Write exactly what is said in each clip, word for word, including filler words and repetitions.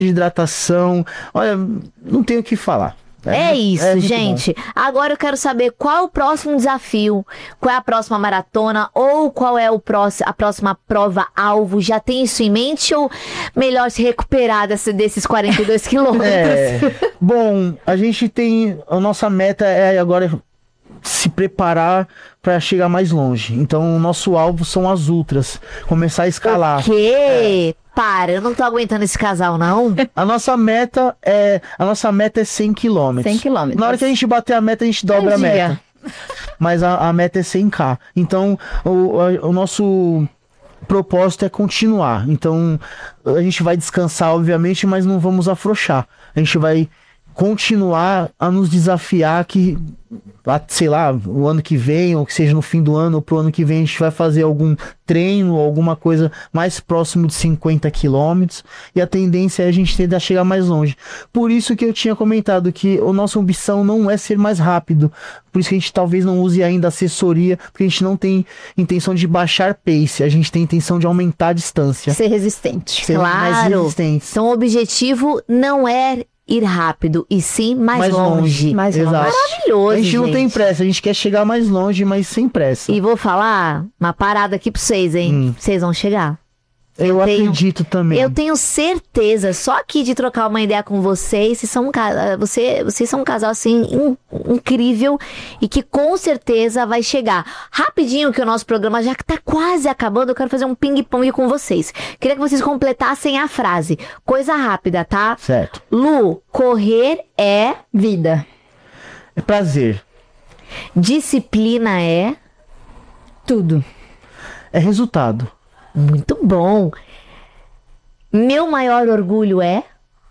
de hidratação. Olha, não tenho o que falar. É, é isso, é gente. Bom. Agora eu quero saber qual é o próximo desafio, qual é a próxima maratona ou qual é o próximo, a próxima prova-alvo. Já tem isso em mente ou melhor se recuperar desse, desses quarenta e dois quilômetros? É, bom, a gente tem... A nossa meta é agora se preparar para chegar mais longe. Então, o nosso alvo são as ultras. Começar a escalar. O quê? É. Para, eu não tô aguentando esse casal, não. A nossa meta é, a nossa meta é cem quilômetros. cem quilômetros. Na hora que a gente bater a meta, a gente dobra um a meta. Mas a, a meta é cem ká. Então, o, a, o nosso propósito é continuar. Então, a gente vai descansar, obviamente, mas não vamos afrouxar. A gente vai continuar a nos desafiar que, sei lá, o ano que vem, ou que seja no fim do ano, ou pro ano que vem, a gente vai fazer algum treino, alguma coisa mais próximo de cinquenta quilômetros, e a tendência é a gente tentar chegar mais longe. Por isso que eu tinha comentado que a nossa ambição não é ser mais rápido, por isso que a gente talvez não use ainda assessoria, porque a gente não tem intenção de baixar pace, a gente tem intenção de aumentar a distância. Ser resistente. Ser mais Claro. resistente. Então o objetivo não é ir rápido, e sim mais, Mais longe. longe. Mais Exato. longe. Maravilhoso, A gente não gente. tem pressa, a gente quer chegar mais longe, mas sem pressa. E vou falar uma parada aqui pra vocês, hein? Hum. Vocês vão chegar. Eu, eu tenho- acredito também. Eu tenho certeza, só aqui de trocar uma ideia com vocês, vocês são um, ca- você, vocês são um casal assim in- incrível e que com certeza vai chegar. Rapidinho, que o nosso programa já tá quase acabando, eu quero fazer um ping-pong com vocês. Queria que vocês completassem a frase. Coisa rápida, tá? Certo. Lu, correr é, Vida. É prazer. disciplina é, Tudo. É resultado. muito bom. Meu maior orgulho é,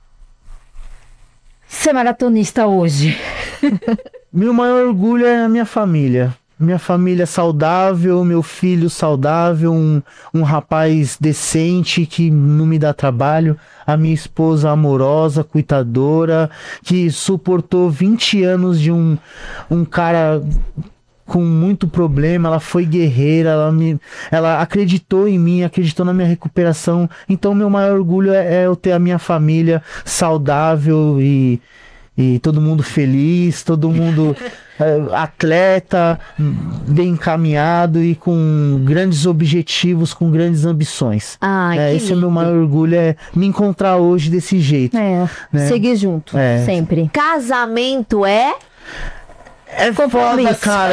Ser maratonista hoje. Meu maior orgulho é a minha família. Minha família saudável, meu filho saudável, um, um rapaz decente que não me dá trabalho, a minha esposa amorosa, cuidadora, que suportou vinte anos de um, um cara com muito problema, ela foi guerreira, ela, me, ela acreditou em mim, acreditou na minha recuperação. Então meu maior orgulho é, é eu ter a minha família saudável e, e todo mundo feliz, todo mundo é, atleta, bem encaminhado e com grandes objetivos, com grandes ambições. Ai, É, que esse é o lindo. meu maior orgulho, é me encontrar hoje desse jeito. É. Né? Seguir junto. É. Sempre. Casamento é, É foda, Compromisso. cara.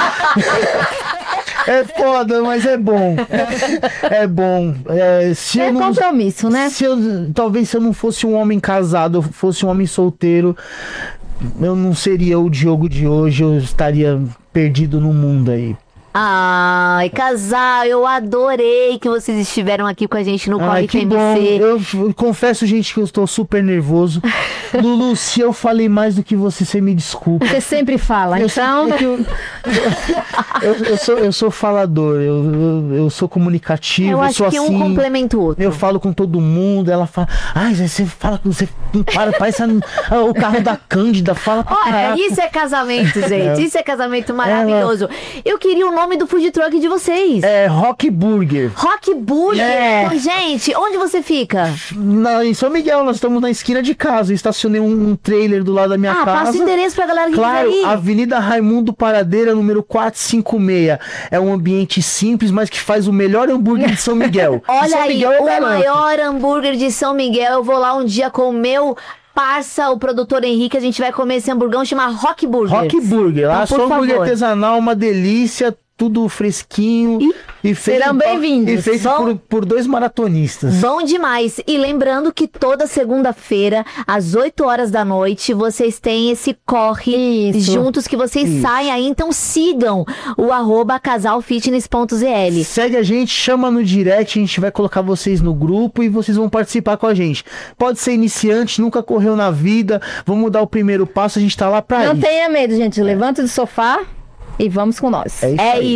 É foda, mas é bom. É bom. É, se É eu não, compromisso, né? se eu, talvez se eu não fosse um homem casado, eu fosse um homem solteiro, eu não seria o Diogo de hoje, eu estaria perdido no mundo aí. Ai, casal, eu adorei que vocês estiveram aqui com a gente no Corre Ai, que T M bom. C. Eu f- confesso, gente, que eu estou super nervoso. Lulu, se eu falei mais do que você, você me desculpa. Você sempre fala. Eu, Então, sei que eu, eu, eu sou, eu sou falador, eu, eu, eu sou comunicativo, Eu eu, acho sou que assim. um complementa o outro. Eu falo com todo mundo, ela fala, ai, você fala com você não para, parece a- o carro da Cândida, fala pra Olha, caraca. isso é casamento, gente. É. Isso é casamento maravilhoso. Eu queria o nome do food truck de vocês. É Rock Burger. Rock Burger. É. Então, gente, onde você fica? Na, em São Miguel, nós estamos na esquina de casa. Eu estacionei um, um trailer do lado da minha Ah, casa. passa o endereço pra galera que Claro, quiser ir. Avenida Raimundo Paradeira, número quatrocentos e cinquenta e seis. É um ambiente simples, mas que faz o melhor hambúrguer de São Miguel. De Olha São aí, Miguel, eu o garanto. maior hambúrguer de São Miguel. Eu vou lá um dia com o meu parça, o produtor Henrique. A gente vai comer esse hamburgão, chama Rock Burger. Rock Burger. Lá Então, só por hambúrguer favor. artesanal, uma delícia, tudo fresquinho. E feito serão por- bem-vindos. E feito Vão- por, por dois maratonistas. Bom demais. E lembrando que toda segunda-feira, às oito horas da noite, vocês têm esse corre Isso. juntos que vocês Isso. saem aí. Então sigam o arroba casalfitness.zl. Segue a gente, chama no direct, a gente vai colocar vocês no grupo e vocês vão participar com a gente. Pode ser iniciante, nunca correu na vida, vamos dar o primeiro passo, a gente tá lá pra não isso. tenha medo, gente. Levanta do sofá e vamos com nós. É isso É aí. isso.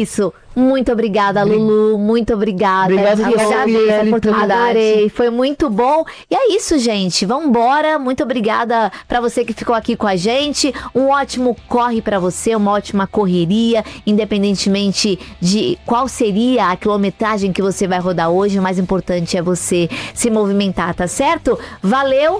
Muito obrigada, Lulu. Muito obrigada. Obrigado, Eu Lulu, agradeço pela a oportunidade. oportunidade. Adorei. Foi muito bom. E é isso, gente. Vambora. Muito obrigada pra você que ficou aqui com a gente. Um ótimo corre pra você, uma ótima correria, independentemente de qual seria a quilometragem que você vai rodar hoje. O mais importante é você se movimentar, tá certo? Valeu.